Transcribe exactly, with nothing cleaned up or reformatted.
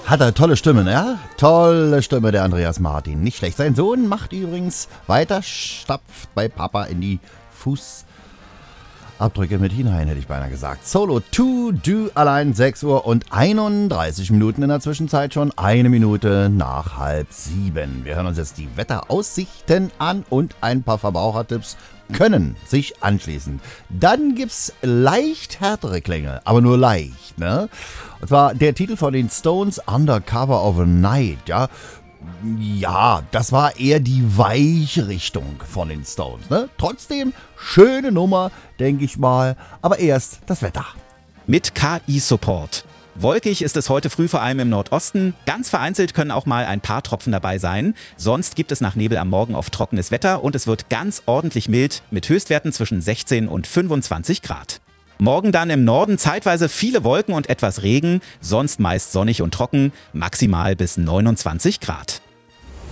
Hat er tolle Stimme, ne? Tolle Stimme, der Andreas Martin. Nicht schlecht. Sein Sohn macht übrigens weiter, stapft bei Papa in die Fußabdrücke mit hinein, hätte ich beinahe gesagt. Solo to do allein sechs Uhr und einunddreißig Minuten in der Zwischenzeit schon. Eine Minute nach halb sieben. Wir hören uns jetzt die Wetteraussichten an und ein paar Verbrauchertipps können sich anschließen. Dann gibt's leicht härtere Klänge, aber nur leicht, ne? Und zwar der Titel von den Stones, Undercover of a Night, ja. Ja, das war eher die weiche Richtung von den Stones, ne? Trotzdem, schöne Nummer, denke ich mal. Aber erst das Wetter. Mit K I-Support. Wolkig ist es heute früh vor allem im Nordosten. Ganz vereinzelt können auch mal ein paar Tropfen dabei sein. Sonst gibt es nach Nebel am Morgen oft trockenes Wetter und es wird ganz ordentlich mild mit Höchstwerten zwischen sechzehn und fünfundzwanzig Grad. Morgen dann im Norden zeitweise viele Wolken und etwas Regen, sonst meist sonnig und trocken, maximal bis neunundzwanzig Grad.